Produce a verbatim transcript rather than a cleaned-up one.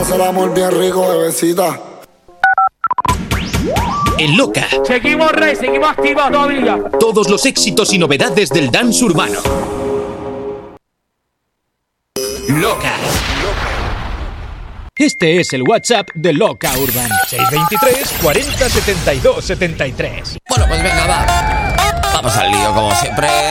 hacer el amor bien rico, bebecita. En Loca. Seguimos, rey, seguimos activos todavía. Todos los éxitos y novedades del dance urbano. Loca. Este es el WhatsApp de Loca Urban. seis veintitrés, cuarenta, setenta y dos, setenta y tres. Bueno, pues venga, va. Vamos al lío, como siempre.